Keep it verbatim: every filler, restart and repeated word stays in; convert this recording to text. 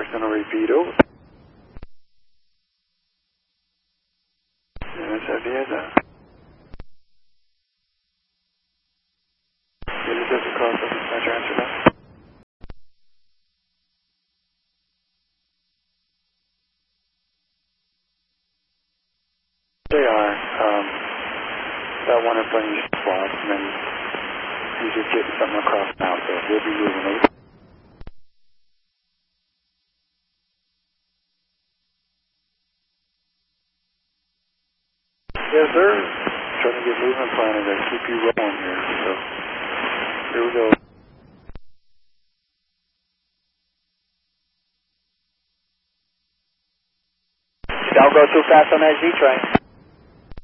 Center repeat, over. Units have the heads up. Units have the cross up, dispatcher, answer now. They are, um, that one in front of you spots, and then he's just getting something across now, so we'll be moving over. Yes, sir. Trying to get movement planning to keep you rolling here, so here we go. Don't go too fast on that Z-train.